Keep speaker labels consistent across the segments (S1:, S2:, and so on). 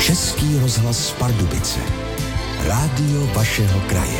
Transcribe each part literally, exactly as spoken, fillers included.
S1: Český rozhlas Pardubice. Rádio vašeho kraje.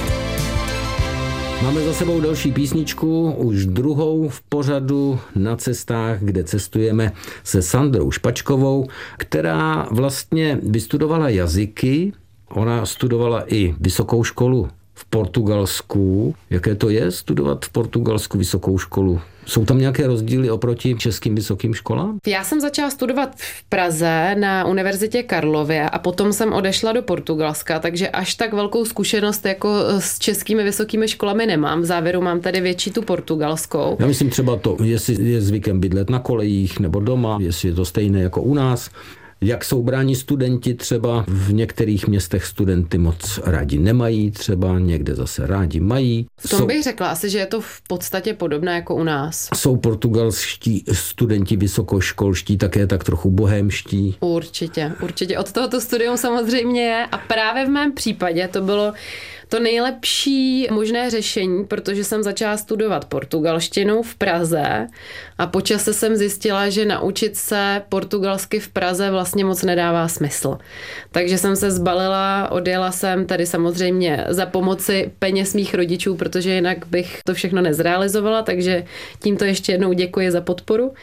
S2: Máme za sebou další písničku, už druhou v pořadu Na cestách, kde cestujeme se Sandrou Špačkovou, která vlastně vystudovala jazyky. Ona studovala i vysokou školu v Portugalsku. Jaké to je studovat v Portugalsku vysokou školu? Jsou tam nějaké rozdíly oproti českým vysokým školám?
S3: Já jsem začala studovat v Praze na Univerzitě Karlově a potom jsem odešla do Portugalska, takže až tak velkou zkušenost jako s českými vysokými školami nemám. V závěru mám tady větší tu portugalskou.
S2: Já myslím třeba to, jestli je zvykem bydlet na kolejích nebo doma, jestli je to stejné jako u nás. Jak jsou bráni studenti, třeba v některých městech studenty moc rádi nemají, třeba někde zase rádi mají.
S3: V tom
S2: jsou,
S3: bych řekla asi, že je to v podstatě podobné jako u nás.
S2: Jsou portugalští studenti vysokoškolští také tak trochu bohémští?
S3: Určitě, určitě. Od tohoto studium samozřejmě je a právě v mém případě to bylo to nejlepší možné řešení, protože jsem začala studovat portugalštinu v Praze a po čase jsem zjistila, že naučit se portugalsky v Praze vlastně moc nedává smysl. Takže jsem se zbalila, odjela jsem tady samozřejmě za pomoci peněz mých rodičů, protože jinak bych to všechno nezrealizovala, takže tímto ještě jednou děkuji za podporu.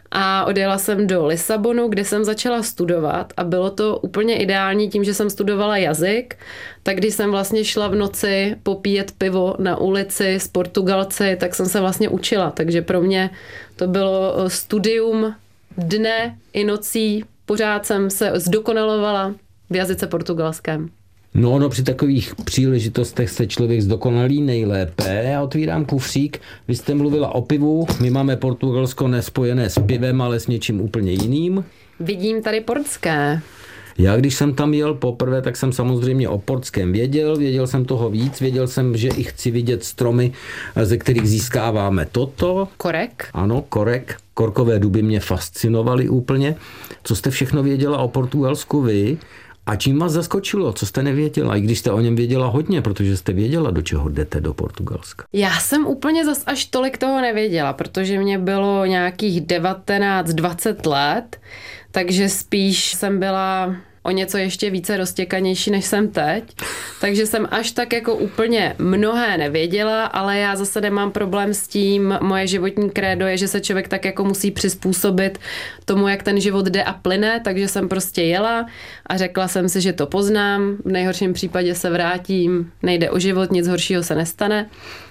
S3: A odjela jsem do Lisabonu, kde jsem začala studovat a bylo to úplně ideální tím, že jsem studovala jazyk, tak když jsem vlastně šla v noci popíjet pivo na ulici s Portugalci, tak jsem se vlastně učila. Takže pro mě to bylo studium dne i nocí, pořád jsem se zdokonalovala v jazyce portugalském.
S2: No, no, při takových příležitostech se člověk zdokonalí nejlépe. Já otvírám kufřík. Vy jste mluvila o pivu. My máme Portugalsko nespojené s pivem, ale s něčím úplně jiným.
S3: Vidím tady portské.
S2: Já, když jsem tam jel poprvé, tak jsem samozřejmě o portském věděl. Věděl jsem toho víc. Věděl jsem, že i chci vidět stromy, ze kterých získáváme toto.
S3: Korek.
S2: Ano, korek. Korkové duby mě fascinovaly úplně. Co jste všechno věděla o Portugalsku vy? A čím vás zaskočilo? Co jste nevěděla? I když jste o něm věděla hodně, protože jste věděla, do čeho jdete do Portugalska.
S3: Já jsem úplně zas až tolik toho nevěděla, protože mě bylo nějakých devatenáct dvacet let, takže spíš jsem byla o něco ještě více roztěkanější, než jsem teď. Takže jsem až tak jako úplně mnohé nevěděla, ale já zase nemám problém s tím. Moje životní krédo je, že se člověk tak jako musí přizpůsobit tomu, jak ten život jde a plyne, takže jsem prostě jela a řekla jsem si, že to poznám. V nejhorším případě se vrátím, nejde o život, nic horšího se nestane.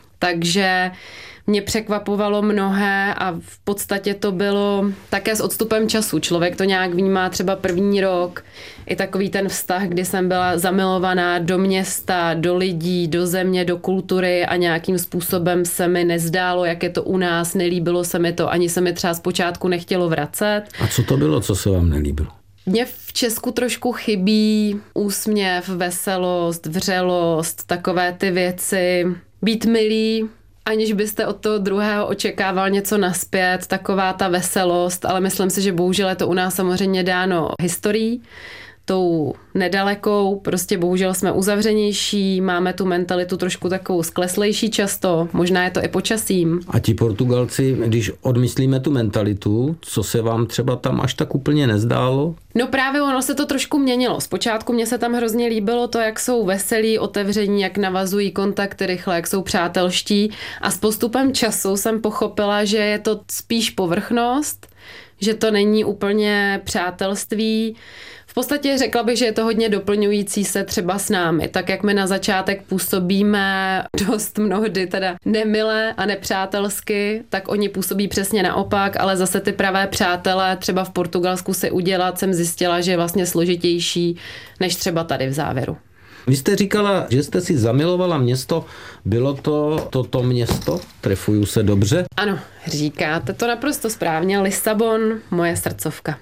S3: Takže mě překvapovalo mnohé a v podstatě to bylo také s odstupem času. Člověk to nějak vnímá třeba první rok, i takový ten vztah, kdy jsem byla zamilovaná do města, do lidí, do země, do kultury a nějakým způsobem se mi nezdálo, jak je to u nás, nelíbilo se mi to, ani se mi třeba zpočátku nechtělo vracet.
S2: A co to bylo, co se vám nelíbilo?
S3: Mně v Česku trošku chybí úsměv, veselost, vřelost, takové ty věci, být milý, aniž byste od toho druhého očekával něco nazpět, taková ta veselost, ale myslím si, že bohužel je to u nás samozřejmě dáno historií, tou nedalekou, prostě bohužel jsme uzavřenější, máme tu mentalitu trošku takovou skleslejší často, možná je to i počasím.
S2: A ti Portugalci, když odmyslíme tu mentalitu, co se vám třeba tam až tak úplně nezdálo?
S3: No právě ono se to trošku měnilo. Zpočátku mě se tam hrozně líbilo to, jak jsou veselí, otevření, jak navazují kontakty rychle, jak jsou přátelští a s postupem času jsem pochopila, že je to spíš povrchnost, že to není úplně přátelství. V podstatě řekla bych, že je to hodně doplňující se třeba s námi. Tak jak my na začátek působíme dost mnohdy teda nemilé a nepřátelsky, tak oni působí přesně naopak, ale zase ty pravé přátelé třeba v Portugalsku si udělat jsem zjistila, že je vlastně složitější než třeba tady v závěru.
S2: Vy jste říkala, že jste si zamilovala město. Bylo to toto město? Trefuju se dobře?
S3: Ano, říkáte to naprosto správně. Lisabon, moje srdcovka.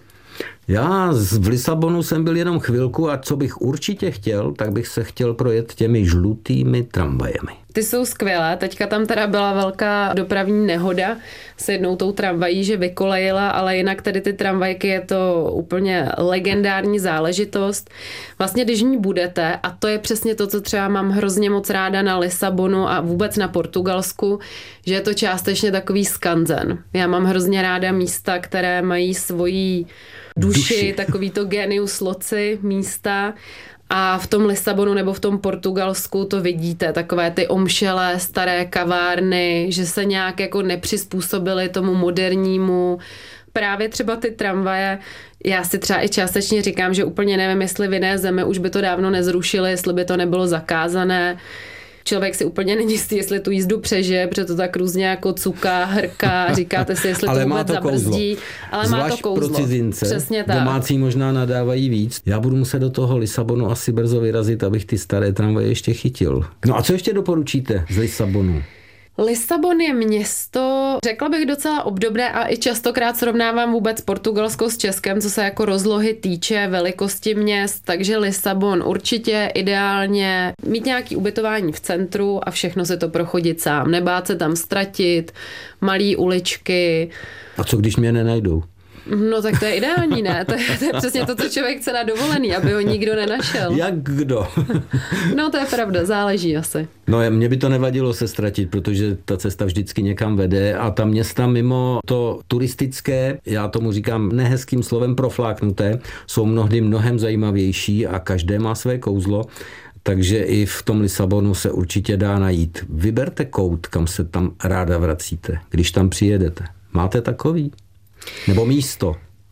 S2: Já v Lisabonu jsem byl jenom chvilku a co bych určitě chtěl, tak bych se chtěl projet těmi žlutými tramvajemi.
S3: Ty jsou skvělé, teďka tam teda byla velká dopravní nehoda s jednou tou tramvají, že vykolejila, ale jinak tedy ty tramvajky je to úplně legendární záležitost. Vlastně když ní budete, a to je přesně to, co třeba mám hrozně moc ráda na Lisabonu a vůbec na Portugalsku, že je to částečně takový skanzen. Já mám hrozně ráda místa, které mají svoji duši,
S2: duši.
S3: takový to genius loci místa. A v tom Lisabonu nebo v tom Portugalsku to vidíte, takové ty omšelé staré kavárny, že se nějak jako nepřizpůsobily tomu modernímu. Právě třeba ty tramvaje, já si třeba i částečně říkám, že úplně nevím, jestli v jiné zemi už by to dávno nezrušili, jestli by to nebylo zakázané. Člověk si úplně není jistý, jestli tu jízdu přežije, protože to tak různě jako cuká, hrká, říkáte si, jestli
S2: ale
S3: to
S2: má
S3: vůbec
S2: to
S3: zabrzdí.
S2: Kouzlo.
S3: Ale
S2: zvlášť
S3: má to kouzlo.
S2: Pro cizince.
S3: Přesně tak.
S2: Domácí možná nadávají víc. Já budu muset do toho Lisabonu asi brzo vyrazit, abych ty staré tramvaje ještě chytil. No a co ještě doporučíte z Lisabonu?
S3: Lisabon je město, řekla bych docela obdobné a i častokrát srovnávám vůbec Portugalsko s Českem, co se jako rozlohy týče, velikosti měst, takže Lisabon určitě ideálně mít nějaký ubytování v centru a všechno se to prochodit sám, nebát se tam ztratit, malý uličky.
S2: A co když mě nenajdou?
S3: No tak to je ideální, ne? To je, to je přesně to, co člověk chce na dovolený, aby ho nikdo nenašel.
S2: Jak kdo?
S3: No to je pravda, záleží asi.
S2: No mně by to nevadilo se ztratit, protože ta cesta vždycky někam vede a ta města mimo to turistické, já tomu říkám nehezkým slovem profláknuté, jsou mnohdy mnohem zajímavější a každé má své kouzlo. Takže i v tom Lisabonu se určitě dá najít. Vyberte kout, kam se tam ráda vracíte, když tam přijedete. Máte takový? Nebo místo?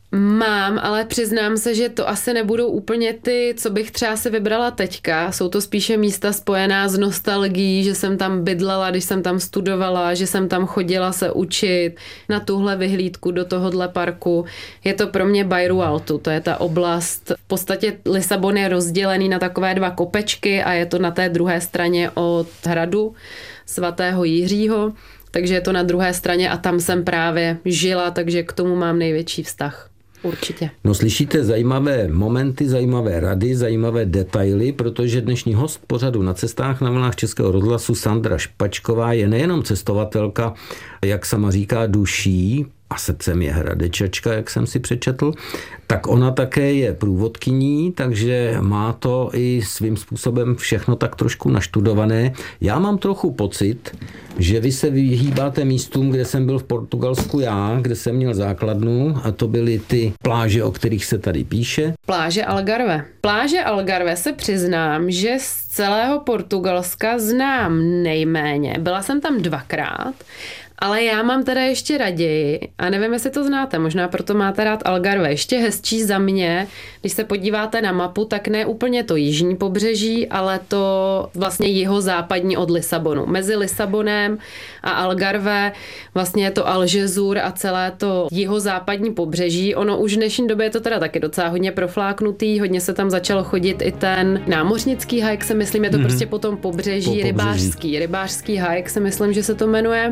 S3: Mám, ale přiznám se, že to asi nebudou úplně ty, co bych třeba si vybrala teďka. Jsou to spíše místa spojená s nostalgií, že jsem tam bydlela, když jsem tam studovala, že jsem tam chodila se učit na tuhle vyhlídku do tohohle parku. Je to pro mě Bairro Alto, to je ta oblast. V podstatě Lisabon je rozdělený na takové dva kopečky a je to na té druhé straně od hradu svatého Jiřího. Takže je to na druhé straně a tam jsem právě žila, takže k tomu mám největší vztah. Určitě.
S2: No slyšíte zajímavé momenty, zajímavé rady, zajímavé detaily, protože dnešní host pořadu Na cestách na vlnách Českého rozhlasu Sandra Špačková je nejenom cestovatelka, jak sama říká, duší, a srdcem je hradečačka, jak jsem si přečetl, tak ona také je průvodkyní, takže má to i svým způsobem všechno tak trošku naštudované. Já mám trochu pocit, že vy se vyhýbáte místům, kde jsem byl v Portugalsku já, kde jsem měl základnu a to byly ty pláže, o kterých se tady píše.
S3: Pláže Algarve. Pláže Algarve se přiznám, že z celého Portugalska znám nejméně. Byla jsem tam dvakrát. Ale já mám teda ještě raději, a nevím, jestli to znáte, možná proto máte rád Algarve, ještě hezčí za mě, když se podíváte na mapu, tak ne úplně to jižní pobřeží, ale to vlastně jihozápadní od Lisabonu. Mezi Lisabonem a Algarve vlastně je to Algesur a celé to jihozápadní pobřeží. Ono už v dnešní době je to teda taky docela hodně profláknutý, hodně se tam začalo chodit i ten námořnický hike, se myslím, je to mm-hmm. prostě po tom pobřeží, po pobřeží. rybářský, rybářský hike se myslím, že se to jmenuje.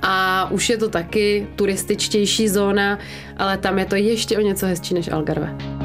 S3: A už je to taky turističtější zóna, ale tam je to ještě o něco hezčí než Algarve.